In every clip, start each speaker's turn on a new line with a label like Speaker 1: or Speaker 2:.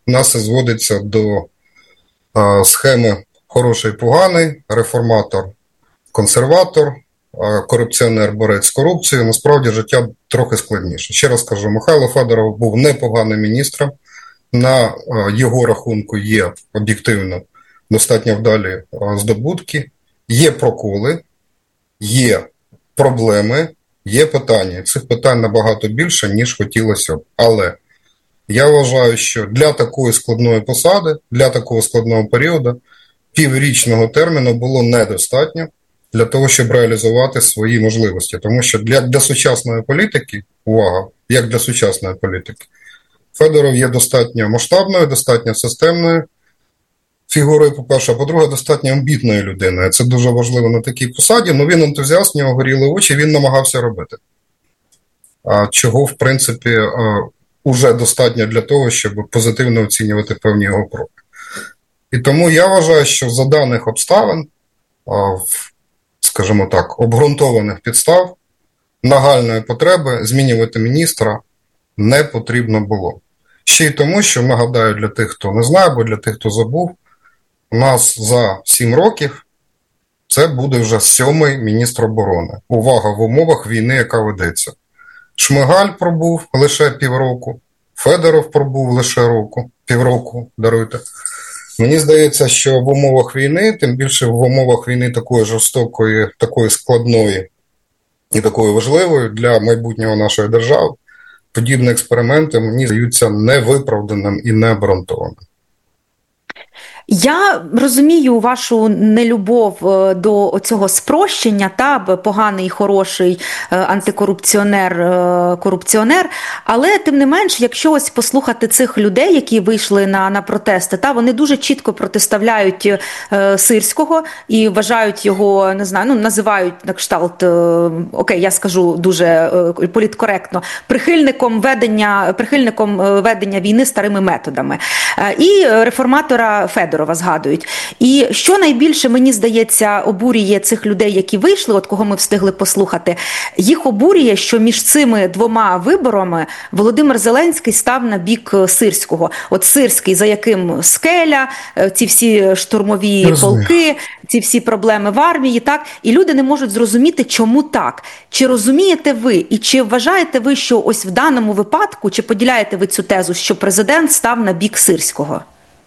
Speaker 1: у нас це зводиться до схеми хороший-поганий, реформатор-консерватор, корупціонер-борець з корупцією. Насправді життя трохи складніше. Ще раз кажу, Михайло Федоров був непоганим міністром. На його рахунку є об'єктивно достатньо вдалі здобутки, є проколи, є проблеми, є питання. Цих питань набагато більше, ніж хотілося б. Але я вважаю, що для такої складної посади, для такого складного періоду, піврічного терміну було недостатньо для того, щоб реалізувати свої можливості. Тому що для сучасної політики, увага, як для сучасної політики, Федоров є достатньо масштабною, достатньо системною фігурою, по-перше, а по-друге, достатньо амбітною людиною. Це дуже важливо на такій посаді, але він ентузіаст, в нього горіли очі, він намагався робити. Чого, в принципі, уже достатньо для того, щоб позитивно оцінювати певні його кроки. І тому я вважаю, що за даних обставин, скажімо так, обґрунтованих підстав, нагальної потреби змінювати міністра не потрібно було. Ще й тому, що, нагадаю, для тих, хто не знає, або для тих, хто забув, у нас за 7 років це буде вже 7-й міністр оборони. Увага, в умовах війни, яка ведеться. Шмигаль пробув лише півроку, Федоров пробув лише півроку, даруйте. Мені здається, що в умовах війни, тим більше в умовах війни такої жорстокої, такої складної і такої важливої для майбутнього нашої держави, подібні експерименти мені здаються невиправданим і необґрунтованим.
Speaker 2: Я розумію вашу нелюбов до цього спрощення, поганий, хороший антикорупціонер, корупціонер, але тим не менш, якщо ось послухати цих людей, які вийшли на протести, вони дуже чітко протиставляють Сирського і вважають його, не знаю, називають на кшталт, окей, я скажу дуже політкоректно, прихильником ведення війни старими методами. І реформатора Федорова згадують. І що найбільше, мені здається, обурює цих людей, які вийшли, кого ми встигли послухати, їх обурює, що між цими двома виборами Володимир Зеленський став на бік Сирського. Сирський, за яким скеля, ці всі штурмові полки, ці всі проблеми в армії, і люди не можуть зрозуміти, чому так. Чи розумієте ви, і чи вважаєте ви, що ось в даному випадку, чи поділяєте ви цю тезу, що президент став на бік Сирського?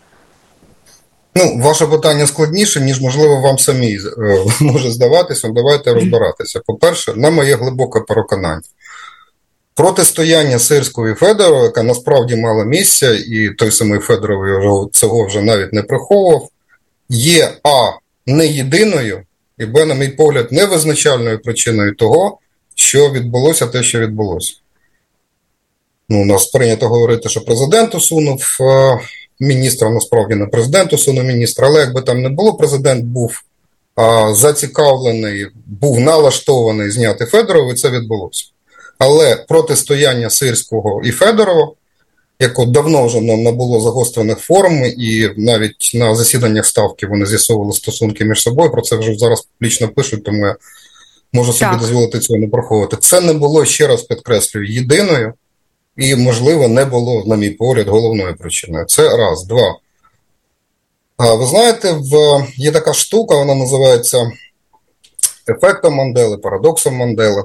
Speaker 1: Ваше питання складніше, ніж, можливо, вам самі може здаватися. Давайте розбиратися. По-перше, на моє глибоке переконання, протистояння Сирського і Федорова, яка насправді мала місце, і той самий Федоров цього вже навіть не приховував, є не єдиною, і на мій погляд, не визначальною причиною того, що відбулося те, що відбулося. У нас прийнято говорити, що президент усунув міністра, насправді не президент усунув міністра, але якби там не було, президент був зацікавлений, був налаштований зняти Федорова, і це відбулося. Але протистояння Сирського і Федорова, яке давно вже набуло загострених форм, і навіть на засіданнях Ставки вони з'ясовували стосунки між собою, про це вже зараз публічно пишуть, тому я можу собі дозволити цього не приховувати. Це не було, ще раз підкреслюю, єдиною, і, можливо, не було, на мій погляд, головною причиною. Це раз. Два. Ви знаєте, є така штука, вона називається ефектом Мандели, парадоксом Мандели.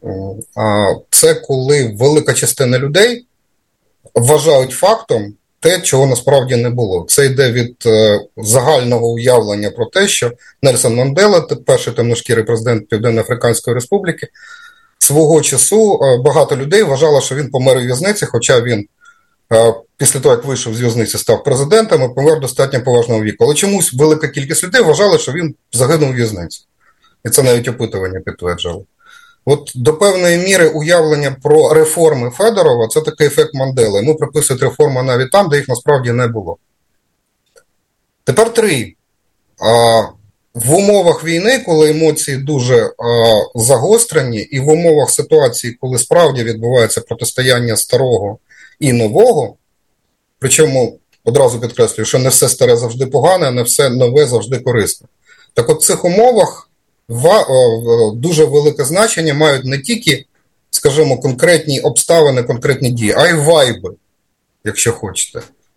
Speaker 1: Це коли велика частина людей вважають фактом те, чого насправді не було. Це йде від загального уявлення про те, що Нельсон Мандела, перший темношкірий президент Південно-Африканської Республіки, свого часу багато людей вважало, що він помер у в'язниці, хоча він після того, як вийшов з в'язниці, став президентом і помер достатньо поважного віку. Але чомусь велика кількість людей вважали, що він загинув у в'язниці. І це навіть опитування підтверджувало. До певної міри уявлення про реформи Федорова – це такий ефект Мандели. Йому приписують реформи навіть там, де їх насправді не було. Тепер три. В умовах війни, коли емоції дуже загострені, і в умовах ситуації, коли справді відбувається протистояння старого і нового, причому, одразу підкреслюю, що не все старе завжди погане, а не все нове завжди корисне. Так в цих умовах дуже велике значення мають не тільки, скажімо, конкретні обставини, конкретні дії, а й вайби, якщо хочете.